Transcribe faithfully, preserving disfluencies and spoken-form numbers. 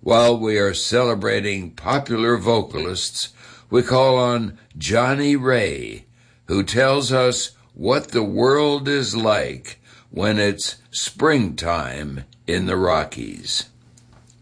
While we are celebrating popular vocalists, we call on Johnny Ray, who tells us what the world is like when it's springtime in the Rockies.